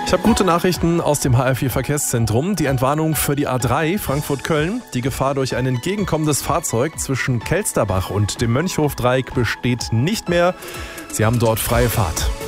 Ich habe gute Nachrichten aus dem HR4 Verkehrszentrum. Die Entwarnung für die A3 Frankfurt-Köln. Die Gefahr durch ein entgegenkommendes Fahrzeug zwischen Kelsterbach und dem Mönchhofdreieck besteht nicht mehr. Sie haben dort freie Fahrt.